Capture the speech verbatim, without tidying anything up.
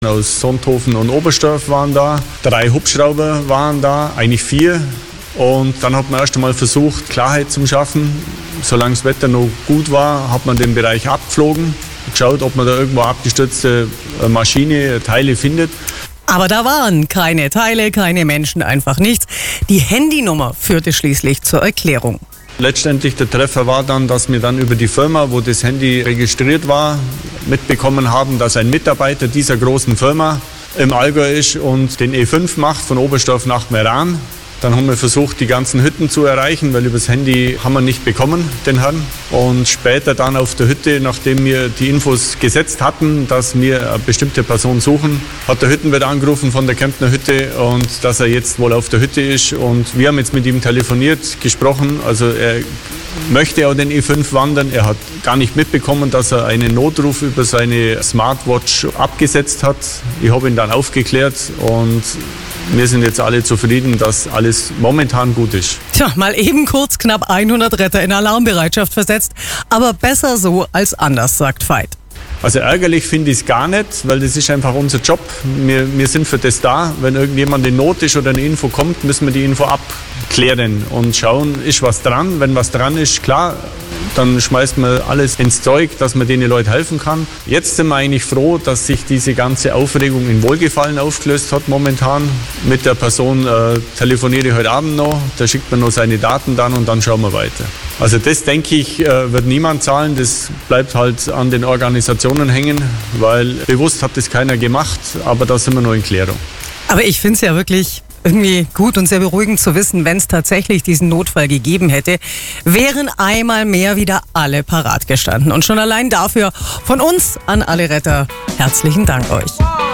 Aus Sonthofen und Oberstdorf waren da, drei Hubschrauber waren da, eigentlich vier. Und dann hat man erst einmal versucht, Klarheit zu schaffen. Solange das Wetter noch gut war, hat man den Bereich abgeflogen, geschaut, ob man da irgendwo abgestürzte Maschine, Teile findet. Aber da waren keine Teile, keine Menschen, einfach nichts. Die Handynummer führte schließlich zur Erklärung. Letztendlich der Treffer war dann, dass wir dann über die Firma, wo das Handy registriert war, mitbekommen haben, dass ein Mitarbeiter dieser großen Firma im Allgäu ist und den E fünf macht von Oberstdorf nach Meran. Dann haben wir versucht, die ganzen Hütten zu erreichen, weil übers Handy haben wir nicht bekommen, den Herrn. Und später dann auf der Hütte, nachdem wir die Infos gesetzt hatten, dass wir eine bestimmte Person suchen, hat der Hüttenwirt angerufen von der Kemptner Hütte und dass er jetzt wohl auf der Hütte ist. Und wir haben jetzt mit ihm telefoniert, gesprochen. Also er möchte auch den E fünf wandern. Er hat gar nicht mitbekommen, dass er einen Notruf über seine Smartwatch abgesetzt hat. Ich habe ihn dann aufgeklärt und wir sind jetzt alle zufrieden, dass alles momentan gut ist. Tja, mal eben kurz knapp hundert Retter in Alarmbereitschaft versetzt. Aber besser so als anders, sagt Veit. Also ärgerlich finde ich es gar nicht, weil das ist einfach unser Job. Wir, wir sind für das da. Wenn irgendjemand in Not ist oder eine Info kommt, müssen wir die Info abklären und schauen, ist was dran. Wenn was dran ist, klar, dann schmeißt man alles ins Zeug, dass man den Leuten helfen kann. Jetzt sind wir eigentlich froh, dass sich diese ganze Aufregung in Wohlgefallen aufgelöst hat momentan. Mit der Person äh, telefoniere ich heute Abend noch, da schickt man noch seine Daten dann und dann schauen wir weiter. Also das, denke ich, äh, wird niemand zahlen, das bleibt halt an den Organisationen hängen, weil bewusst hat das keiner gemacht, aber da sind wir noch in Klärung. Aber ich finde es ja wirklich irgendwie gut und sehr beruhigend zu wissen, wenn es tatsächlich diesen Notfall gegeben hätte, wären einmal mehr wieder alle parat gestanden. Und schon allein dafür von uns an alle Retter herzlichen Dank euch.